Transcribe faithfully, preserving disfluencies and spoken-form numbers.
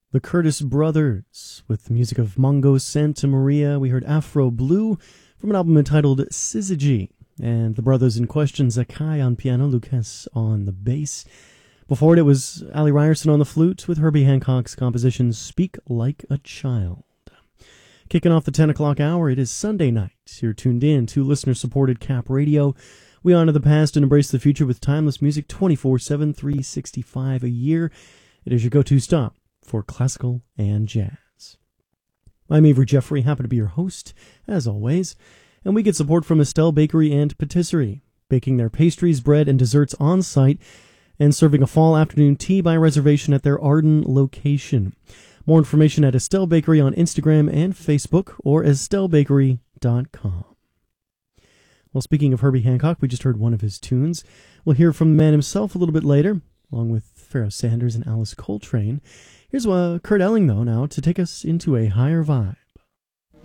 The Curtis Brothers, with music of Mongo Santa Maria. We heard Afro Blue from an album entitled Syzygy, and the brothers in question, Zakai on piano, Lucas on the bass. Before it, it was Ali Ryerson on the flute with Herbie Hancock's composition Speak Like a Child. Kicking off the ten o'clock hour, it is Sunday night. You're tuned in to listener-supported Cap Radio. We honor the past and embrace the future with timeless music twenty-four seven, three sixty-five a year. It is your go-to stop for classical and jazz. I'm Avery Jeffrey, happy to be your host, as always, and we get support from Estelle Bakery and Patisserie, baking their pastries, bread, and desserts on-site, and serving a fall afternoon tea by reservation at their Arden location. More information at Estelle Bakery on Instagram and Facebook, or estelle bakery dot com. Well, speaking of Herbie Hancock, we just heard one of his tunes. We'll hear from the man himself a little bit later, along with Pharoah Sanders and Alice Coltrane. Here's uh, Kurt Elling, though, now to take us into a higher vibe.